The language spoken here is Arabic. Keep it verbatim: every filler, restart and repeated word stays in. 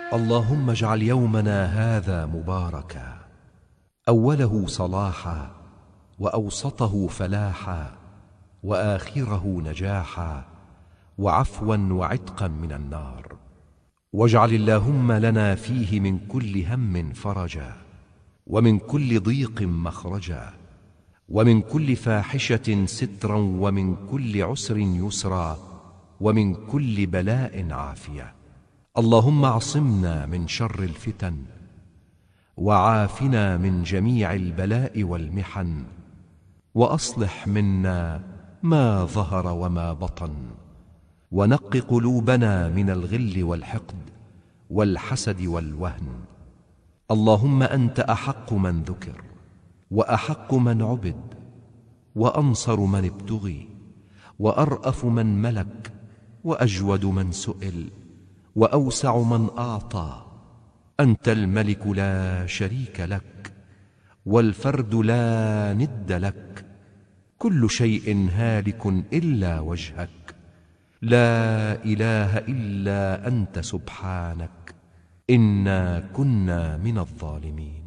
اللهم اجعل يومنا هذا مباركا، أوله صلاحا، وأوسطه فلاحا، وآخره نجاحا، وعفوا وعتقا من النار. واجعل اللهم لنا فيه من كل هم فرجا، ومن كل ضيق مخرجا، ومن كل فاحشة سترا، ومن كل عسر يسرا، ومن كل بلاء عافية. اللهم اعصمنا من شر الفتن، وعافنا من جميع البلاء والمحن، وأصلح منا ما ظهر وما بطن، ونق قلوبنا من الغل والحقد والحسد والوهن. اللهم أنت أحق من ذكر، وأحق من عبد، وأنصر من ابتغي، وأرأف من ملك، وأجود من سئل، وأوسع من أعطى. أنت الملك لا شريك لك، والفرد لا ند لك، كل شيء هالك إلا وجهك، لا إله إلا أنت سبحانك إنا كنا من الظالمين.